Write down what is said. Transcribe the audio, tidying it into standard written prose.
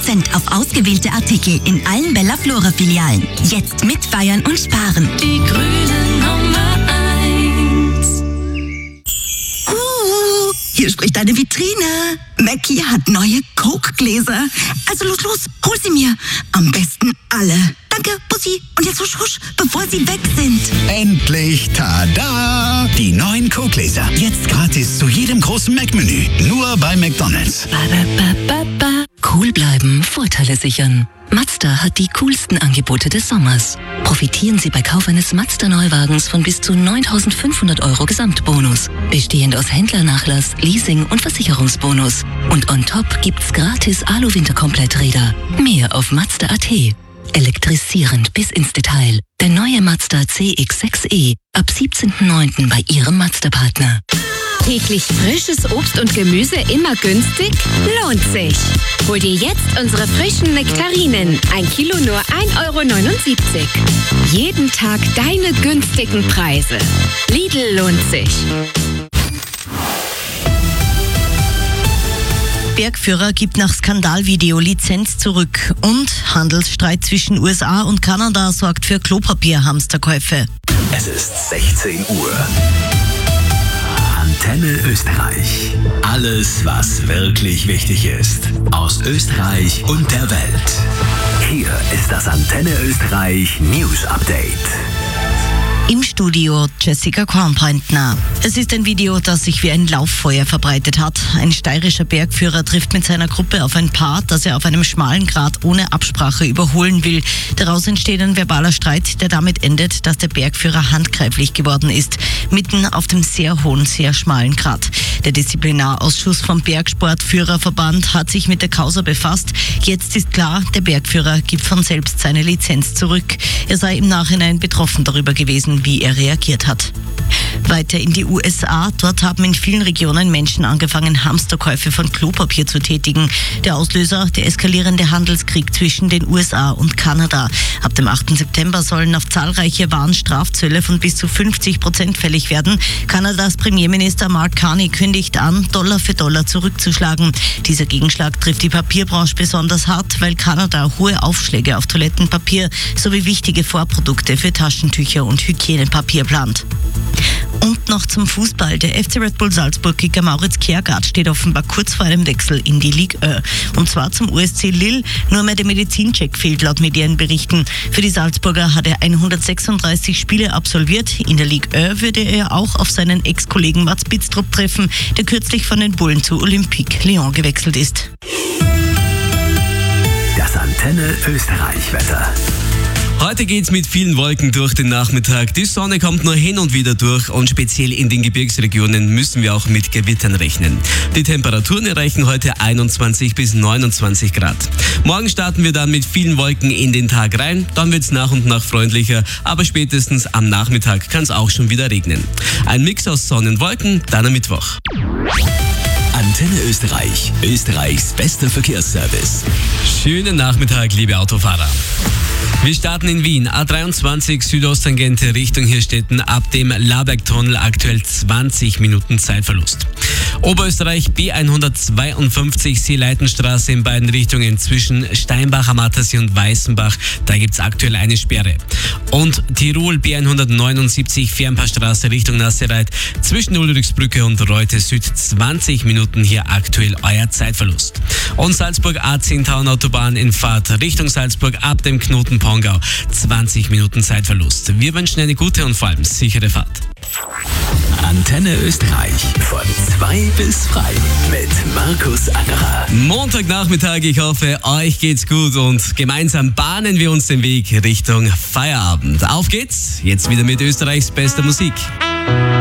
20% auf ausgewählte Artikel in allen Bella Flora Filialen. Jetzt mitfeiern und sparen. Die Grünen Nummer 1. Hier spricht deine Vitrine. Mackie hat neue Coke-Gläser. Also los, hol sie mir. Am besten alle. Danke, Bussi. Und jetzt husch, bevor sie weg sind. Endlich, tada! Die neuen Coke-Gläser. Jetzt gratis zu jedem großen Mac-Menü. Nur bei McDonald's. Cool bleiben, Vorteile sichern. Mazda hat die coolsten Angebote des Sommers. Profitieren Sie bei Kauf eines Mazda-Neuwagens von bis zu 9.500 € Gesamtbonus. Bestehend aus Händlernachlass, Leasing und Versicherungsbonus. Und on top gibt's gratis Alu-Winterkompletträder. Mehr auf Mazda.at. Elektrisierend bis ins Detail. Der neue Mazda CX-6e. Ab 17.09. bei Ihrem Mazda-Partner. Täglich frisches Obst und Gemüse immer günstig? Lohnt sich! Hol dir jetzt unsere frischen Nektarinen. 1 Kilo nur 1,79 €. Jeden Tag deine günstigen Preise. Lidl lohnt sich! Bergführer gibt nach Skandalvideo Lizenz zurück. Und Handelsstreit zwischen USA und Kanada sorgt für Klopapierhamsterkäufe. Es ist 16 Uhr. Antenne Österreich. Alles, was wirklich wichtig ist. Aus Österreich und der Welt. Hier ist das Antenne Österreich News Update. Im Studio Jessica Kornbrandner. Es ist ein Video, das sich wie ein Lauffeuer verbreitet hat. Ein steirischer Bergführer trifft mit seiner Gruppe auf ein Paar, das er auf einem schmalen Grat ohne Absprache überholen will. Daraus entsteht ein verbaler Streit, der damit endet, dass der Bergführer handgreiflich geworden ist. Mitten auf dem sehr hohen, sehr schmalen Grat. Der Disziplinarausschuss vom Bergsportführerverband hat sich mit der Causa befasst. Jetzt ist klar, der Bergführer gibt von selbst seine Lizenz zurück. Er sei im Nachhinein betroffen darüber gewesen, wie er reagiert hat. Weiter in die USA. Dort haben in vielen Regionen Menschen angefangen, Hamsterkäufe von Klopapier zu tätigen. Der Auslöser, der eskalierende Handelskrieg zwischen den USA und Kanada. Ab dem 8. September sollen auf zahlreiche Waren Strafzölle von bis zu 50% fällig werden. Kanadas Premierminister Mark Carney kündigt an, Dollar für Dollar zurückzuschlagen. Dieser Gegenschlag trifft die Papierbranche besonders hart, weil Kanada hohe Aufschläge auf Toilettenpapier sowie wichtige Vorprodukte für Taschentücher und Hygienepapier plant. Und noch zum Fußball. Der FC Red Bull Salzburg-Kicker Maurits Kjærgaard steht offenbar kurz vor einem Wechsel in die Ligue 1. Und zwar zum USC Lille. Nur mehr der Medizincheck fehlt laut Medienberichten. Für die Salzburger hat er 136 Spiele absolviert. In der Ligue 1 würde er auch auf seinen Ex-Kollegen Mats Bidstrup treffen, der kürzlich von den Bullen zu Olympique Lyon gewechselt ist. Das Antenne Österreich-Wetter. Heute geht's mit vielen Wolken durch den Nachmittag. Die Sonne kommt nur hin und wieder durch und speziell in den Gebirgsregionen müssen wir auch mit Gewittern rechnen. Die Temperaturen erreichen heute 21 bis 29 Grad. Morgen starten wir dann mit vielen Wolken in den Tag rein, dann wird's nach und nach freundlicher, aber spätestens am Nachmittag kann's auch schon wieder regnen. Ein Mix aus Sonne und Wolken, dann am Mittwoch. Antenne Österreich, Österreichs bester Verkehrsservice. Schönen Nachmittag, liebe Autofahrer. Wir starten in Wien, A23 Südosttangente Richtung Hirstetten, ab dem Labergtunnel aktuell 20 Minuten Zeitverlust. Oberösterreich B152 Seeleitenstraße in beiden Richtungen zwischen Steinbach am Attersee und Weißenbach, da gibt's aktuell eine Sperre. Und Tirol B179 Fernpassstraße Richtung Nassereit zwischen Ulrichsbrücke und Reute Süd, 20 Minuten hier aktuell euer Zeitverlust. Und Salzburg A10 Town Autobahn in Fahrt Richtung Salzburg ab dem Knoten Pongau, 20 Minuten Zeitverlust. Wir wünschen eine gute und vor allem sichere Fahrt. Antenne Österreich von 2 bis frei mit Markus Angerer. Montagnachmittag, ich hoffe, euch geht's gut und gemeinsam bahnen wir uns den Weg Richtung Feierabend. Auf geht's, jetzt wieder mit Österreichs bester Musik.